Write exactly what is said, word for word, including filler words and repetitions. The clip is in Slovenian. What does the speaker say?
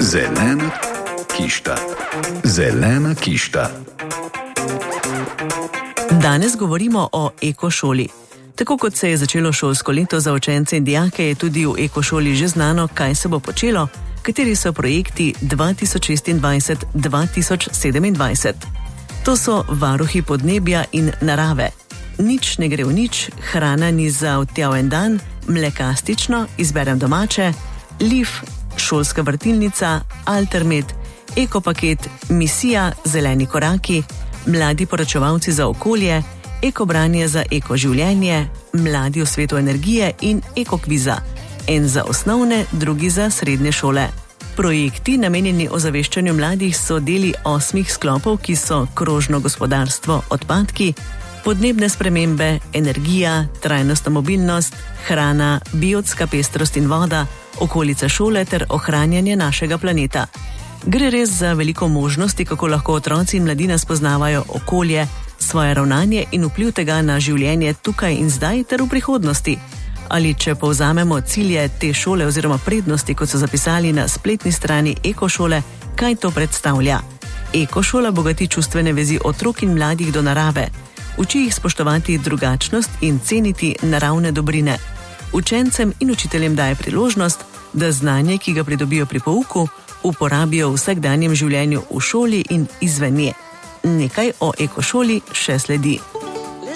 Zelena kišta. Zelena kišta. Danes govorimo o ekošoli. Tako kot se je začelo šolsko leto za učence in dijake, je tudi v ekošoli že znano, kaj se bo počelo, kateri so projekti dva tisoč šestindvajset do dva tisoč sedemindvajset. To so varuhi podnebja in narave. Nič ne gre v nič, hrana ni za odtjav en dan, mlekastično, izberem domače, Lif, šolska vrtilnica, Altermed, ekopaket, misija, zeleni koraki, mladi poročevalci za okolje, ekobranje za ekoživljenje, mladi v svetu energije in ekokviza. En za osnovne, drugi za srednje šole. Projekti, namenjeni ozaveščanju mladih, so deli osmih sklopov, ki so krožno gospodarstvo, odpadki, podnebne spremembe, energija, trajnostna mobilnost, hrana, biotska pestrost in voda, okolica šole ter ohranjanje našega planeta. Gre res za veliko možnosti, kako lahko otroci in mladina spoznavajo okolje, svoje ravnanje in vpliv tega na življenje tukaj in zdaj ter v prihodnosti. Ali če povzamemo cilje te šole oziroma prednosti, kot so zapisali na spletni strani ekošole, kaj to predstavlja? Ekošola bogati čustvene vezi otrok in mladih do narave. Uči jih spoštovati drugačnost in ceniti naravne dobrine. Učencem in učiteljem daje priložnost, da znanje, ki ga pridobijo pri pouku, uporabijo v vsakdanjem življenju v šoli in izven nje. Nekaj o ekošoli še sledi.